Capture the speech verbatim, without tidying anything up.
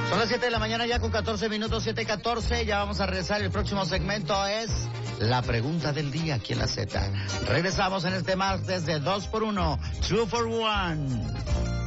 Son las siete de la mañana ya con catorce minutos, siete catorce. Ya vamos a regresar. El próximo segmento es la pregunta del día aquí en la Z. Regresamos en este martes de dos por uno, two for one.